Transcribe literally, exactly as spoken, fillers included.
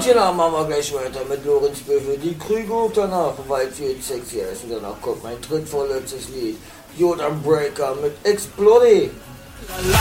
Und genau, machen wir gleich weiter mit Lorenz Büffel. Die Krüge danach, weil es jetzt sexy ist. Und danach kommt mein drittvorletztes Lied. Jordan Breaker mit Explode.